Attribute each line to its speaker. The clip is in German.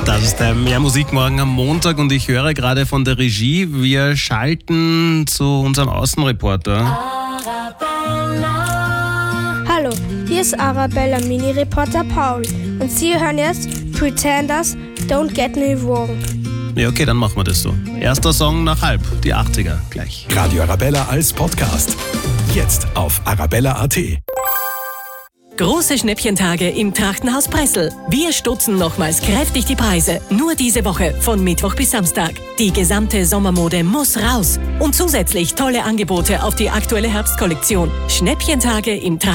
Speaker 1: Das ist der Mehr Musik morgen am Montag und ich höre gerade von der Regie, wir schalten zu unserem Außenreporter.
Speaker 2: Hallo, hier ist Arabella Mini-Reporter Paul und Sie hören jetzt Pretenders, Don't Get Me Wrong.
Speaker 1: Ja, okay, dann machen wir das so. Erster Song nach halb, die 80er gleich.
Speaker 3: Radio Arabella als Podcast. Jetzt auf arabella.at.
Speaker 4: Große Schnäppchentage im Trachtenhaus Pressel. Wir stutzen nochmals kräftig die Preise. Nur diese Woche von Mittwoch bis Samstag. Die gesamte Sommermode muss raus. Und zusätzlich tolle Angebote auf die aktuelle Herbstkollektion. Schnäppchentage im Trachtenhaus